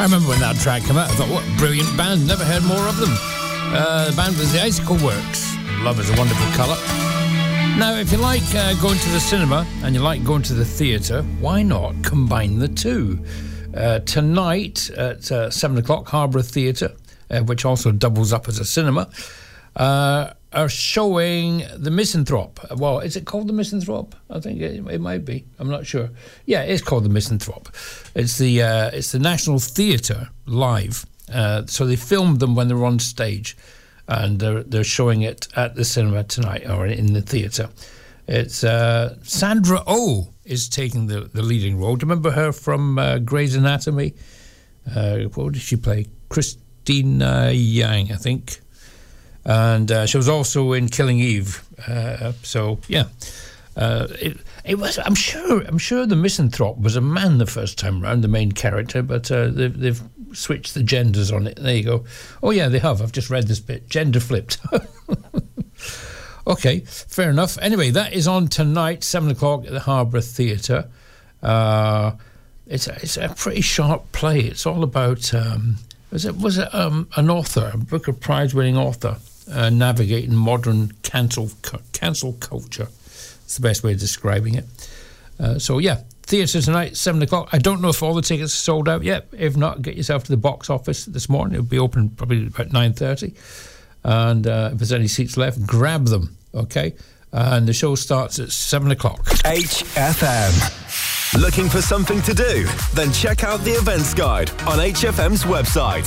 I remember when that track came out, I thought, what a brilliant band. Never heard more of them. The band was the Icicle Works. Love is a Wonderful Colour. Now, if you like going to the cinema and you like going to the theatre, why not combine the two? Tonight at 7 o'clock, Harborough Theatre, which also doubles up as a cinema, are showing The Misanthrope. Well, is it called The Misanthrope? I think it might be. I'm not sure. Yeah, it's called The Misanthrope. It's the National Theatre live. So they filmed them when they were on stage, and they're showing it at the cinema tonight, or in the theatre. It's Sandra Oh is taking the leading role. Do you remember her from Grey's Anatomy? What did she play? Christina Yang, I think. And she was also in Killing Eve. So yeah, it was. I'm sure the Misanthrope was a man the first time round, the main character, but they've switched the genders on it. There you go. Oh yeah, they have. I've just read this bit. Gender flipped. Okay, fair enough. Anyway, that is on tonight, 7 o'clock at the Harborough Theatre. It's a pretty sharp play. It's all about was it an author, a Booker Prize-winning author, navigating modern cancel culture. It's the best way of describing it. So yeah, theatre tonight, 7 o'clock. I don't know if all the tickets are sold out yet. If not, get yourself to the box office this morning. It'll be open probably about 9:30. And if there's any seats left, grab them, okay? And the show starts at 7 o'clock. HFM. Looking for something to do? Then check out the events guide on HFM's website,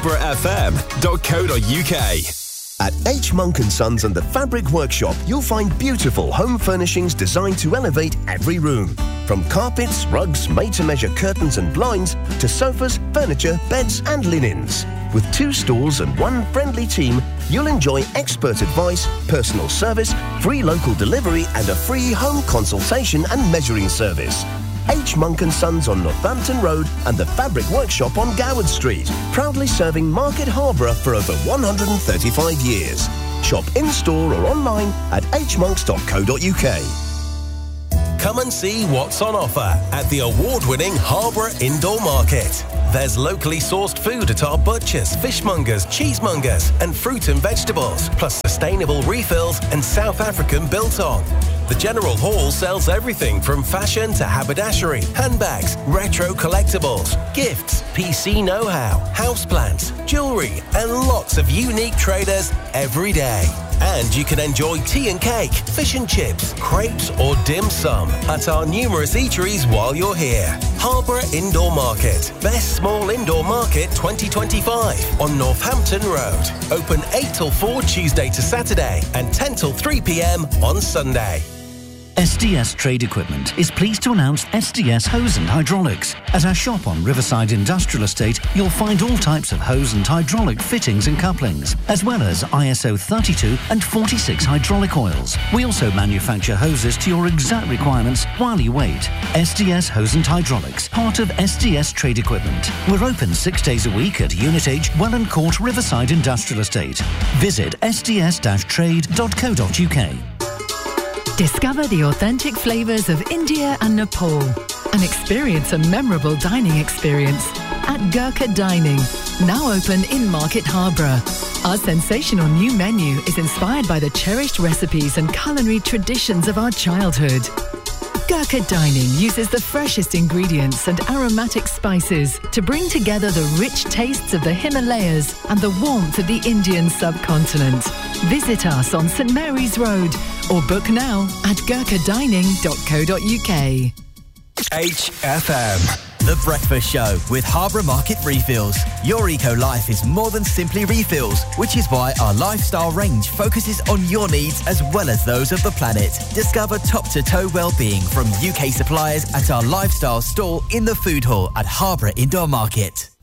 harbourfm.co.uk. At H. Monk & Sons and the Fabric Workshop, you'll find beautiful home furnishings designed to elevate every room. From carpets, rugs, made-to-measure curtains and blinds, to sofas, furniture, beds and linens. With 2 stores and 1 friendly team, you'll enjoy expert advice, personal service, free local delivery and a free home consultation and measuring service. H. Monk & Sons on Northampton Road and the Fabric Workshop on Goward Street, proudly serving Market Harborough for over 135 years. Shop in-store or online at hmonks.co.uk. Come and see what's on offer at the award-winning Harborough Indoor Market. There's locally sourced food at our butchers, fishmongers, cheesemongers and fruit and vegetables, plus sustainable refills and South African biltong. The General Hall sells everything from fashion to haberdashery, handbags, retro collectibles, gifts, PC know-how, houseplants, jewellery and lots of unique traders every day. And you can enjoy tea and cake, fish and chips, crepes or dim sum at our numerous eateries while you're here. Harborough Indoor Market, Best Small Indoor Market 2025 on Northampton Road. Open 8 till 4 Tuesday to Saturday and 10 till 3 p.m. on Sunday. SDS Trade Equipment is pleased to announce SDS Hose and Hydraulics. At our shop on Riverside Industrial Estate, you'll find all types of hose and hydraulic fittings and couplings, as well as ISO 32 and 46 hydraulic oils. We also manufacture hoses to your exact requirements while you wait. SDS Hose and Hydraulics, part of SDS Trade Equipment. We're open 6 days a week at Unit H, Welland Court, Riverside Industrial Estate. Visit sds-trade.co.uk. Discover the authentic flavours of India and Nepal and experience a memorable dining experience at Gurkha Dining, now open in Market Harborough. Our sensational new menu is inspired by the cherished recipes and culinary traditions of our childhood. Gurkha Dining uses the freshest ingredients and aromatic spices to bring together the rich tastes of the Himalayas and the warmth of the Indian subcontinent. Visit us on St Mary's Road or book now at gurkhadining.co.uk. HFM. The Breakfast Show with Harborough Market Refills. Your eco-life is more than simply refills, which is why our lifestyle range focuses on your needs as well as those of the planet. Discover top-to-toe well-being from UK suppliers at our lifestyle store in the food hall at Harborough Indoor Market.